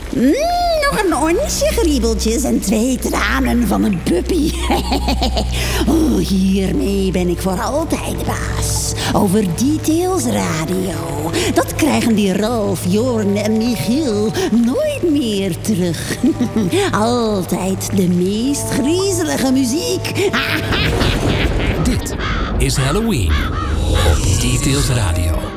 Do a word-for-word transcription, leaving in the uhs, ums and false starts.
Mm, nog een onsje griebeltjes en twee tranen van een puppy. Oh, hiermee ben ik voor altijd de baas. Over Details Radio. Dat krijgen die Ralf, Jorn en Michiel nooit meer terug. Altijd de meest griezelige muziek. Dit is Halloween op Details Radio.